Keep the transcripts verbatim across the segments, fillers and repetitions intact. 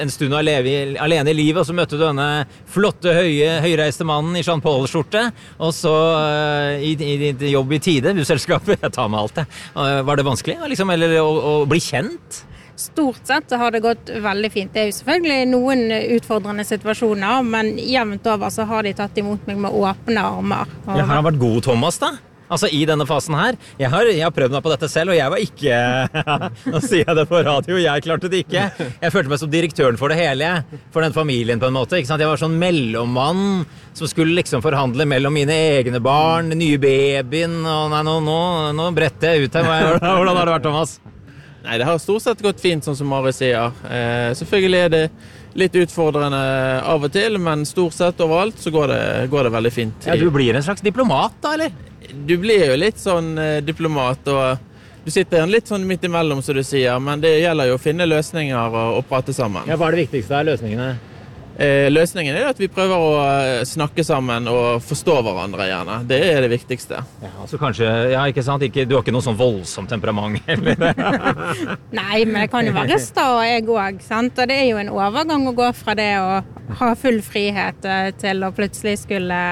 en stund alene, alene i livet, og så møtte du denne flotte, høye, høyreiste mannen i Jean Paul-skjorte, og så uh, i, i, i jobb i Tide, busselskapet, jeg tar med alt det. Uh, var det vanskelig, liksom, eller å, å bli kjent? Stort sett har det gått veldig fint. Det er jo selvfølgelig noen utfordrende situasjoner, men jevnt over så har de tatt imot meg med åpne armer. Og ja, har han vært god, Thomas, da? Altså, i denne fasen her. Jeg har, jeg har prøvd meg på dette selv, og jeg var ikke... Nå sier jeg det på radio, jeg klarte det ikke. Jeg følte meg som direktøren for det hele, for den familien på en måte. Ikke sant? Jeg var sånn mellommann som skulle liksom forhandle mellom mine egne barn, nye babyen, og nei, nå, nå, nå bretter jeg ut her. Hvordan har det vært, Thomas? Nei, det har stort sett gått fint, sånn som Mari sier. Eh, selvfølgelig er det litt utfordrende av og til, men stort sett overalt så går det, går det veldig fint. Ja, du blir en slags diplomat da, eller? Du blir jo litt sånn eh, diplomat, og du sitter litt sånn midt imellom, som du sier, men det gjelder jo å finne løsninger og, og prate sammen. Ja, hva er det viktigste av løsningene? Eh, løsningen er at vi prøver å snakke sammen og forstå hverandre gjerne. Det er det viktigste. Ja, altså kanskje, ja, ikke sant? Ikke, du har ikke noe sånn voldsomt temperament, eller? Nei, men det kan jo være sta og jeg også, sant? Og det er jo en overgang å gå fra det å ha full frihet til å plutselig skulle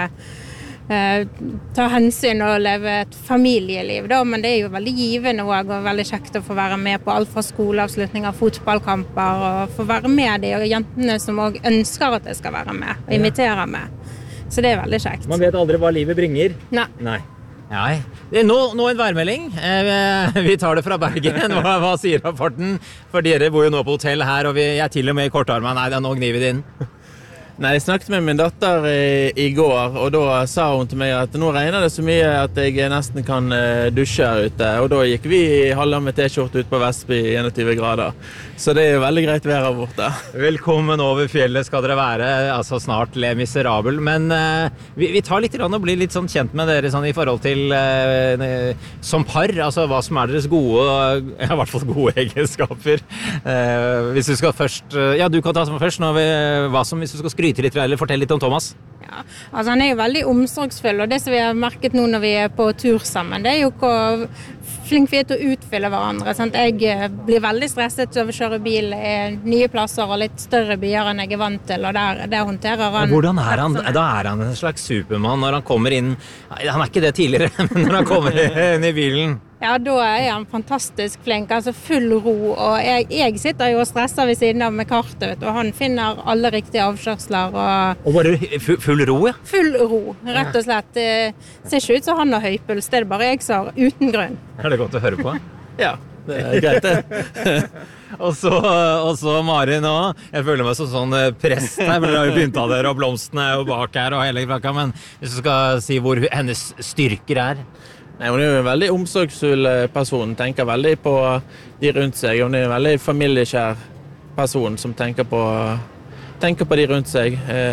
eh, ta hensyn og leve et familieliv, da. Men det er jo veldig givende også, og veldig kjekt å få være med på alt fra skoleavslutninger, fotballkamper, og få være med de og jentene som også ønsker at jeg skal være med, og invitere med. Så det er veldig kjekt. Man vet aldri hva livet bringer. Nei. Nei. Nei. Nå, nå en værmelding. Eh, vi tar det fra Bergen. Hva, hva sier rapporten? For dere bor jo nå på hotell her, og vi, jeg er til og med i kortarmen. Nei, det er nå gnir vi det inn. Nei, jeg snakket med min datter i, i går, og da sa hun til meg at nå regner det så mye at jeg nesten kan uh, dusje her ute. Og da gikk vi i halvdag med t-skjorte ut på Vestby i enogtyve grader. Så det er jo veldig greit vær her borte. Velkommen over fjellet skal dere være, altså snart Le Miserable. Men uh, vi, vi tar litt rann og blir litt sånn kjent med dere sånn, i forhold til uh, som par, altså hva som er deres gode, ja, i hvert fall gode egenskaper. Uh, hvis du skal først, uh, ja, du kan ta som først, nå, hva som, hvis du skal skryte litt, eller fortell litt om Thomas. Ja, altså han er jo veldig omsorgsfull, og det som vi har merket nå når vi er på tur sammen, det er jo hvor flink vi er til å utfylle hverandre. Sant? Jeg blir veldig stresset av å kjøre bil i nye plasser og litt større byer enn jeg er vant til, og der, der håndterer han... Men hvordan er han? Da er han en slags supermann når han kommer inn, han er ikke det tidligere, men når han kommer inn i bilen. Ja, da er han fantastisk flink, altså full ro, og jeg, jeg sitter jo og stresser ved siden av med kartet, vet du, og han finner alle riktige avkjørsler. Og, og bare full ro, ja? Full ro, rett og slett. Det ser ikke ut som han har høypuls, det er det bare jeg sa, uten grunn. Er det godt å høre på? Ja, det er greit det. og, så, og så Mari nå, jeg føler meg som sånn prest her, men det har jo begynt av dere, og blomstene og bak her og hele klakka, men hvis du skal si hvor hennes styrker er. Nei, hun er jo en veldig omsorgsfull person, tenker veldig på de rundt seg. Hun er en veldig familiekjær person som tenker på, tenker på de rundt seg.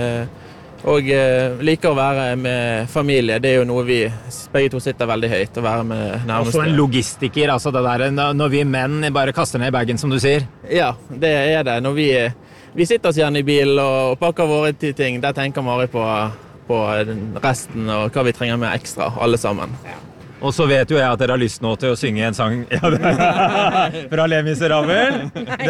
Og liker å være med familie, det er jo noe vi begge to sitter veldig høyt, å være med nærmeste. Også en logistiker, altså det der, når vi menn bare kaster ned i bagen, som du sier. Ja, det er det. Når vi, vi sitter oss gjerne i bil og pakker våre ting, der tenker Mari på, på resten og hva vi trenger med ekstra, alle sammen. Ja. Og så vet jo jeg at dere har lyst nå til å synge en sang fra Le Miserable.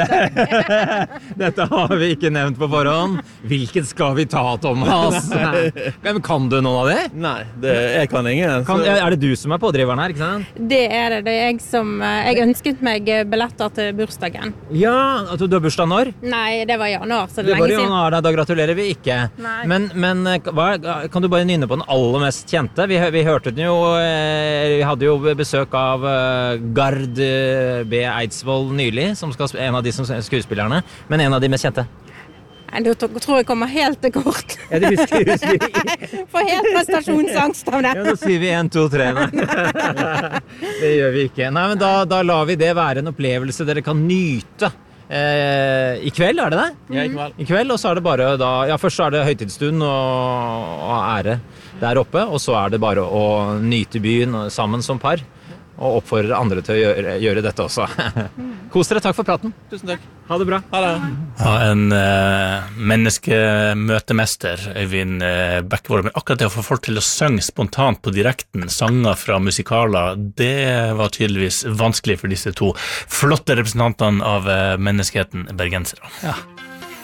Dette har vi ikke nevnt på forhånd. Hvilken skal vi ta, Thomas? Men kan du noen av det? Nei, det, jeg kan ingen. Kan, er det du som er pådriveren her, ikke sant? Det er det. Det er jeg som... Jeg ønsket meg billetter til bursdagen. Ja, altså, du har bursdag når? Nei, det var i januar, så det, det er lenge siden. siden. Da, da gratulerer vi ikke. Nei. Men, men hva, kan du bare nynne på den aller mest kjente? Vi, vi hørte den jo... Vi hadde jo besøk av Gard B. Eidsvoll nylig, som skal en av de som skuespillerne, men en av de mest kjente. Du tror jeg kommer helt til kort. Ja, det husker vi. For helt prestasjonsangst av det. Ja, da sier vi en, to, tre. Nei. Det gjør vi ikke. Nei, men da, da lar vi det være en opplevelse dere kan nyte. Eh, I kveld er det det? Ja, i kveld. I kveld, og så er det bare da, ja, først er det høytidsstund og, og ære der oppe, og så er det bare å nyte byen sammen som par, og oppfordre andre til å gjøre, gjøre dette også. Kos dere, takk for praten. Tusen takk. Ha det bra. Ha det. Ja, en uh, menneskemøtemester, Øyvind uh, Bekkevold, men akkurat det å få folk til å synge spontant på direkten, sanger fra musikaler, det var tydeligvis vanskelig for disse to flotte representantene av uh, menneskeheten bergensere. Ja.